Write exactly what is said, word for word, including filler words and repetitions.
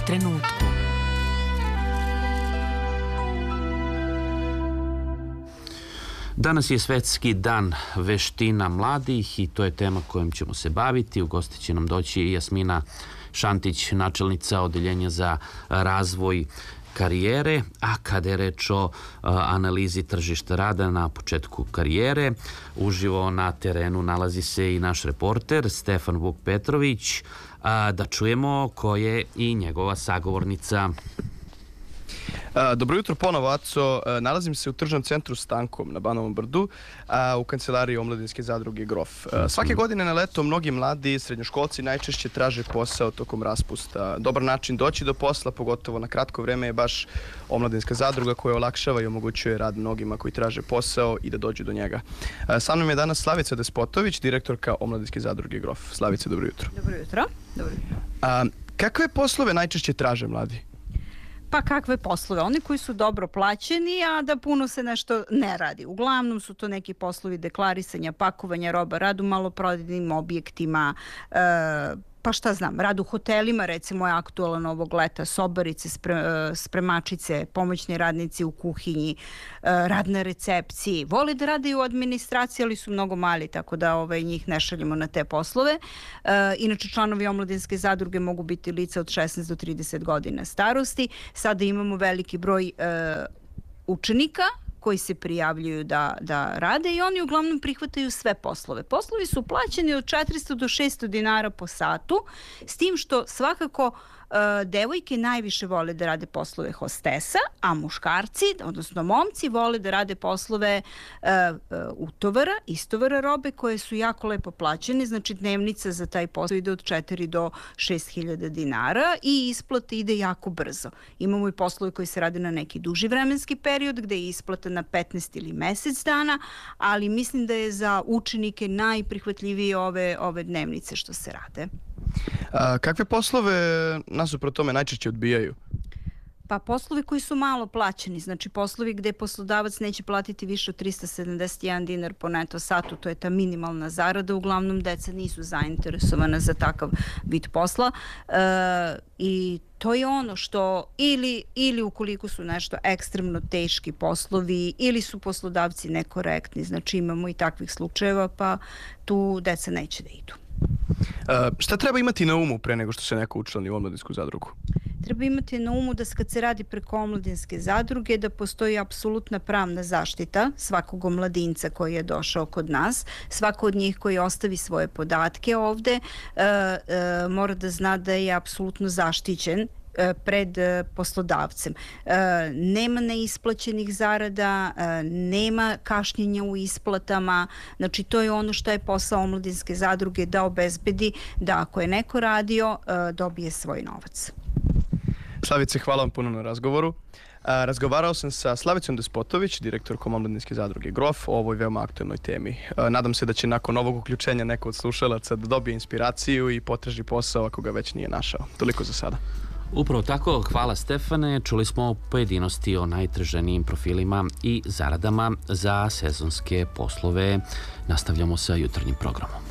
trenutku. Danas je Svetski dan veština mladih i to je tema kojom ćemo se baviti. U gosti će nam doći i Jasmina Šantić, načelnica Odeljenja za razvoj karijere, a kada je reč o analizi tržišta rada na početku karijere, uživo na terenu nalazi se i naš reporter Stefan Vuk Petrović, da čujemo ko je i njegova sagovornica. Dobro jutro ponovo, Aco. Nalazim se u tržnom centru Stankom na Banovom brdu, u kancelariji Omladinske zadruge Grof. Svake godine na leto mnogi mladi srednjoškolci najčešće traže posao tokom raspusta. Dobar način doći do posla, pogotovo na kratko vreme, je baš Omladinska zadruga koja olakšava i omogućuje rad mnogima koji traže posao i da dođu do njega. Sa mnom je danas Slavica Despotović, direktorka Omladinske zadruge Grof. Slavice, dobro jutro. Dobro jutro. Dobro jutro. Kakve poslove najčešće traže mladi? Pa kakve poslove? Oni koji su dobro plaćeni, a da puno se nešto ne radi. Uglavnom su to neki poslovi deklarisanja, pakovanja roba, rad u maloprodajnim objektima, e, pa šta znam, rad u hotelima, recimo je aktualan ovog leta, sobarice, spre, spremačice, pomoćni radnici u kuhinji, rad na recepciji. Vole da rade i u administraciji, ali su mnogo mali, tako da ovaj, njih ne šaljemo na te poslove. E, inače, članovi Omladinske zadruge mogu biti lica od šesnaest do trideset godina starosti. Sada imamo veliki broj e, učenika koji se prijavljuju da, da rade i oni uglavnom prihvataju sve poslove. Poslovi su plaćeni od četiristo do šesto dinara po satu, s tim što svakako uh, devojke najviše vole da rade poslove hostesa, a muškarci, odnosno momci, vole da rade poslove uh, uh, utovara, istovara robe koje su jako lepo plaćene, znači dnevnica za taj posao ide od četiri do šest hiljada dinara i isplata ide jako brzo. Imamo i poslove koji se rade na neki duži vremenski period gde je isplata na petnaest ili mesec dana, ali mislim da je za učenike najprihvatljivije ove, ove dnevnice što se rade. A, kakve poslove nasuprot tome najčešće odbijaju? Pa poslovi koji su malo plaćeni, znači poslovi gde poslodavac neće platiti više od trista sedamdeset jedan dinar po neto satu, to je ta minimalna zarada, uglavnom deca nisu zainteresovana za takav vid posla e, i to je ono što ili, ili ukoliko su nešto ekstremno teški poslovi ili su poslodavci nekorektni, znači imamo i takvih slučajeva, pa tu deca neće da idu. Uh, šta treba imati na umu pre nego što se neko učlani u Omladinsku zadrugu? Treba imati na umu da kad se radi preko Omladinske zadruge da postoji apsolutna pravna zaštita svakog omladinca koji je došao kod nas. Svako od njih koji ostavi svoje podatke ovde uh, uh, mora da zna da je apsolutno zaštićen pred poslodavcem. Nema neisplaćenih zarada, nema kašnjenja u isplatama, znači to je ono što je posao Omladinske zadruge da obezbedi da ako je neko radio, dobije svoj novac. Slavice, hvala vam puno na razgovoru. Razgovarao sam sa Slavicom Despotović, direktorkom Omladinske zadruge Grof, o ovoj veoma aktuelnoj temi. Nadam se da će nakon ovog uključenja neko od slušalaca da dobije inspiraciju i potraži posao ako ga već nije našao. Toliko za sada. Upravo tako, hvala Stefane. Čuli smo pojedinosti o najtraženijim profilima i zaradama za sezonske poslove. Nastavljamo sa jutarnjim programom.